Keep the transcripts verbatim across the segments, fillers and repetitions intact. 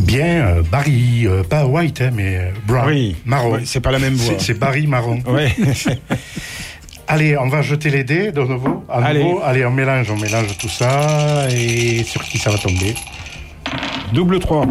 Bien, euh, Barry, euh, pas White, hein, mais euh, Brown, oui. marron. Oui, c'est pas la même voix. C'est, c'est Barry marron. Ouais. Allez, on va jeter les dés de nouveau. À Allez. nouveau. Allez, on mélange, on mélange tout ça. Et sur qui ça va tomber? Double trois.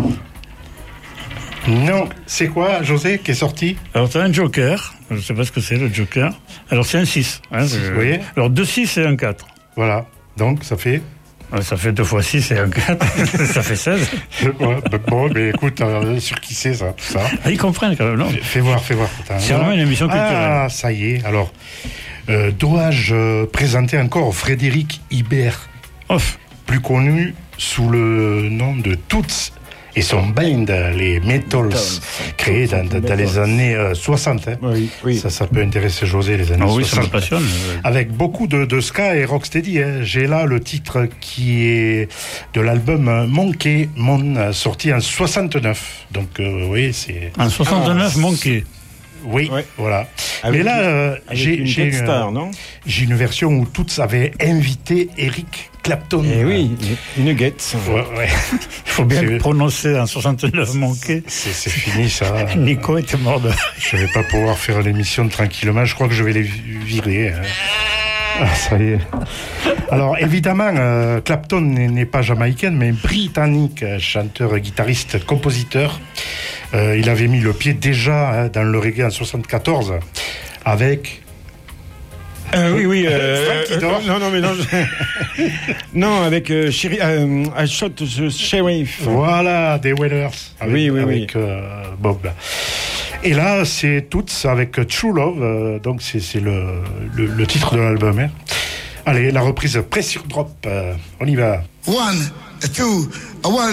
Non, c'est quoi, José, qui est sorti? Alors, t'as un joker. Je ne sais pas ce que c'est, le joker. Alors, c'est un six. Hein, six, vous voyez? Alors, deux six et un quatre. Voilà. Donc, ça fait... Ouais, ça fait deux fois six et un quatre. Ça fait seize. Ouais, bon, mais écoute, euh, sur qui c'est, ça, tout ça? Ah, ils comprennent quand même, non? Fais voir, fais voir. Attends, C'est vraiment une émission culturelle. Ah, ça y est. Alors, euh, dois-je euh, présenter encore Frédéric Ibert, Off. plus connu sous le nom de Toots et son band, les Metals, créés dans, dans, dans les années euh, soixante. Hein. Oui, oui. Ça, ça peut intéresser José, les années Ah oui, ça soixante. me passionne. Avec beaucoup de, de ska et rocksteady. Hein. J'ai là le titre qui est de l'album Monkey Mon, sorti en soixante-neuf. Donc, euh, oui, c'est... En soixante-neuf, Ah, Monkey. Oui, Ouais. voilà. Avec Mais là, euh, Avec j'ai, une j'ai, guest euh, star, non? j'ai une version où Toots avait invité Eric Clapton. Eh oui, une guette. Ouais, ouais. Il faut bien C'est- le prononcer en soixante-neuf, Monkey. C'est, c'est fini, ça. Nico était mort de... Je vais pas pouvoir faire l'émission tranquillement. Je crois que je vais les virer. Hein. Ah, ça y est. Alors, évidemment, euh, Clapton n'est, n'est pas jamaïcain, mais britannique, chanteur, guitariste, compositeur. Euh, il avait mis le pied déjà hein, dans le reggae en soixante-quatorze avec... Euh, oui, oui. Euh, Frank qui dort. euh, non, non, mais non. Je... non, avec euh, Sheri- euh, I Shot the Sheriff. Voilà, des Wailers. Avec, Oui, oui, avec, euh, Bob. Et là, c'est Toots avec True Love. euh, donc, c'est, c'est le, le, le titre de l'album. Hein. Allez, la reprise Pressure Drop. euh, on y va. One, two, one.